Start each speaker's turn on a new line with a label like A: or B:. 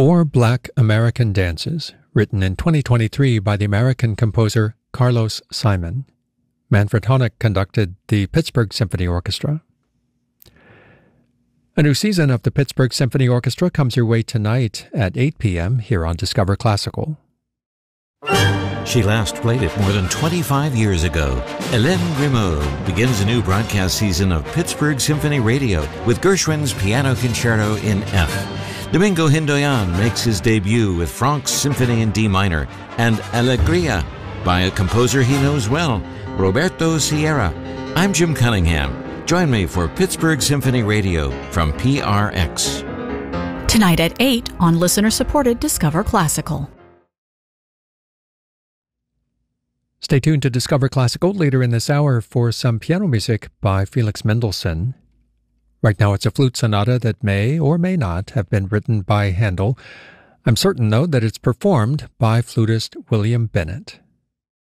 A: Four Black American Dances, written in 2023 by the American composer Carlos Simon. Manfred Honeck conducted the Pittsburgh Symphony Orchestra. A new season of the Pittsburgh Symphony Orchestra comes your way tonight at 8 p.m. here on Discover Classical.
B: She last played it more than 25 years ago. Hélène Grimaud begins a new broadcast season of Pittsburgh Symphony Radio with Gershwin's Piano Concerto in F. Domingo Hindoyan makes his debut with Franck's Symphony in D minor and Alegría by a composer he knows well, Roberto Sierra. I'm Jim Cunningham. Join me for Pittsburgh Symphony Radio from PRX.
C: Tonight at 8 on listener-supported Discover Classical.
A: Stay tuned to Discover Classical later in this hour for some piano music by Felix Mendelssohn. Right now it's a flute sonata that may or may not have been written by Handel. I'm certain, though, that it's performed by flutist William Bennett.